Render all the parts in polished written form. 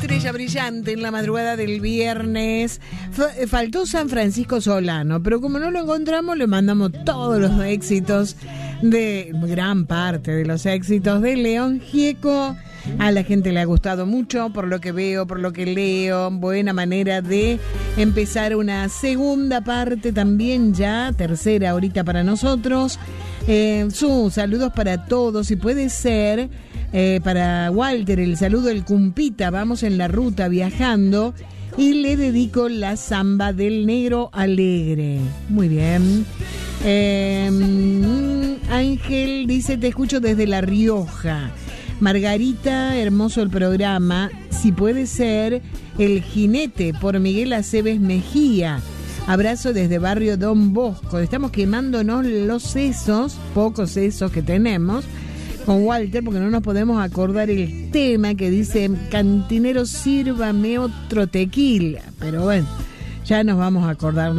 estrella brillante en la madrugada del viernes. Faltó San Francisco Solano, pero como no lo encontramos, le mandamos todos los éxitos, de gran parte de los éxitos de León Gieco. A la gente le ha gustado mucho, por lo que veo, por lo que leo. Buena manera de empezar una segunda parte también ya, tercera ahorita para nosotros. Saludos para todos, y puede ser para Walter, el saludo del Cumpita. Vamos en la ruta viajando y le dedico la samba del Negro Alegre. Muy bien. Ángel dice, te escucho desde La Rioja. Margarita, hermoso el programa. Si puede ser, El Jinete por Miguel Aceves Mejía. Abrazo desde Barrio Don Bosco. Estamos quemándonos los sesos, pocos sesos que tenemos, con Walter, porque no nos podemos acordar el tema que dice, cantinero, sírvame otro tequila. Pero bueno, ya nos vamos a acordar.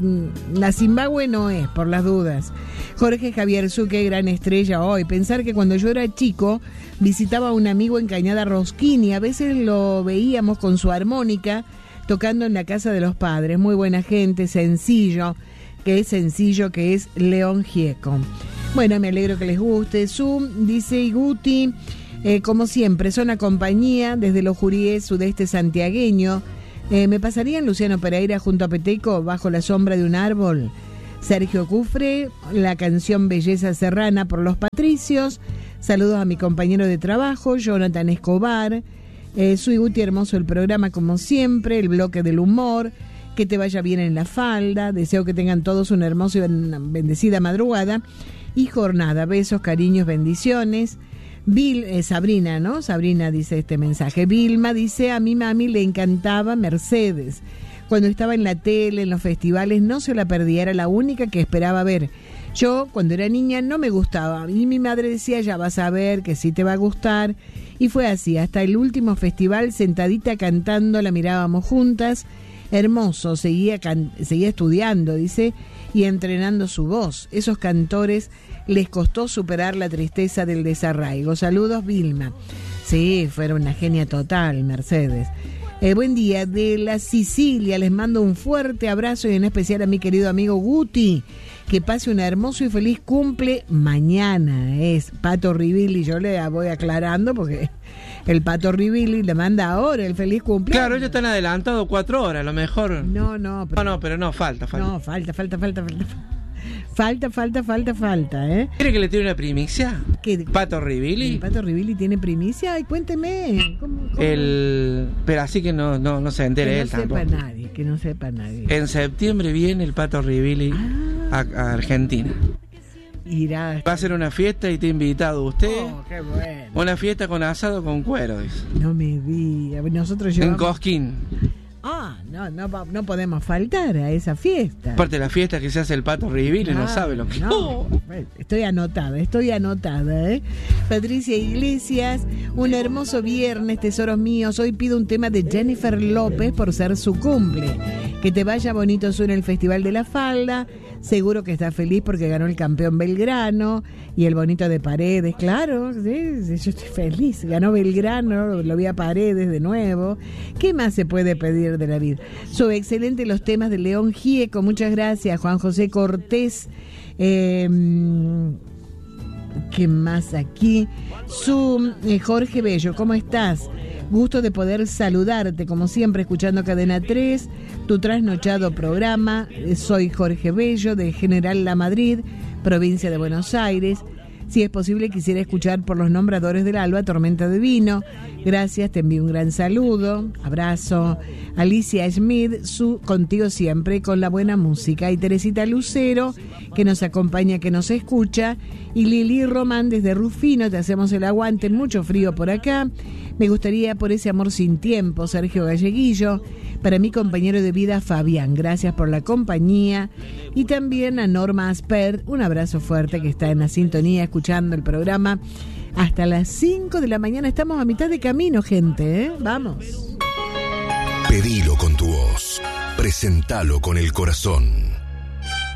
La Zimbabue no es, por las dudas. Jorge Javier Suque, gran estrella hoy. Pensar que cuando yo era chico visitaba a un amigo en Cañada Rosquín y a veces lo veíamos con su armónica tocando en la casa de los padres. Muy buena gente, sencillo, que es León Gieco. Bueno, me alegro que les guste. Dice Iguti, como siempre, son a compañía desde los Juríes, sudeste santiagueño. ¿Me pasarían Luciano Pereira junto a Peteco bajo la sombra de un árbol? Sergio Cufre, la canción Belleza Serrana por los Patricios. Saludos a mi compañero de trabajo, Jonathan Escobar. Soy Guti, hermoso el programa como siempre, el bloque del humor. Que te vaya bien en la falda. Deseo que tengan todos una hermosa y bendecida madrugada y jornada. Besos, cariños, bendiciones. Sabrina, ¿no? Sabrina dice este mensaje. Vilma dice, a mi mami le encantaba Mercedes. Cuando estaba en la tele, en los festivales, no se la perdía, era la única que esperaba ver. Yo, cuando era niña, no me gustaba. Y mi madre decía, ya vas a ver, que sí te va a gustar. Y fue así, hasta el último festival, sentadita cantando, la mirábamos juntas. Hermoso, seguía estudiando, dice, y entrenando su voz. Esos cantores les costó superar la tristeza del desarraigo. Saludos, Vilma. Sí, fue una genia total, Mercedes. Buen día, de la Sicilia, les mando un fuerte abrazo y en especial a mi querido amigo Guti, que pase un hermoso y feliz cumple mañana. Es Pato Rivilli, yo le voy aclarando porque el Pato Rivilli le manda ahora el feliz cumpleaños. Claro, ellos están adelantados 4 horas, a lo mejor. No, Pero no, falta. No, falta. Falta, ¿eh? ¿Quiere que le tire una primicia? ¿Qué? ¿Pato Rivilli? ¿El Pato Rivilli tiene primicia? Ay, cuénteme. ¿Cómo? Pero así que no se entere él tampoco. Que no sepa nadie. En septiembre viene el Pato Rivilli a Argentina. Irá. Va a ser una fiesta y te ha invitado usted. Oh, qué bueno. Una fiesta con asado con cuero, dice. No me diga. Nosotros llevamos... En Cosquín. No podemos faltar a esa fiesta. Aparte de la fiesta que se hace el Pato Rivilli, no sabe lo que... Estoy anotada, ¿eh? Patricia Iglesias, un hermoso viernes, tesoros míos. Hoy pido un tema de Jennifer López por ser su cumple. Que te vaya bonito, suena el Festival de la Falda. Seguro que está feliz porque ganó el campeón Belgrano y el bonito de Paredes, claro, sí, yo estoy feliz, ganó Belgrano, lo vi a Paredes de nuevo. ¿Qué más se puede pedir de la vida? Son excelentes los temas de León Gieco, muchas gracias. Juan José Cortés, ¿qué más aquí? Jorge Bello, ¿cómo estás? Gusto de poder saludarte, como siempre, escuchando Cadena 3, tu trasnochado programa. Soy Jorge Bello, de General La Madrid, provincia de Buenos Aires. Si es posible, quisiera escuchar por los nombradores del alba, Tormenta de Vino. Gracias, te envío un gran saludo. Abrazo. Alicia Schmidt, contigo siempre, con la buena música. Y Teresita Lucero, que nos acompaña, que nos escucha. Y Lili Román, desde Rufino, te hacemos el aguante. Mucho frío por acá. Me gustaría por ese amor sin tiempo, Sergio Galleguillo. Para mi compañero de vida, Fabián, gracias por la compañía. Y también a Norma Aspert, un abrazo fuerte, que está en la sintonía, escuchando el programa hasta las 5 de la mañana. Estamos a mitad de camino, gente, ¿eh? Vamos. Pedilo con tu voz, presentalo con el corazón.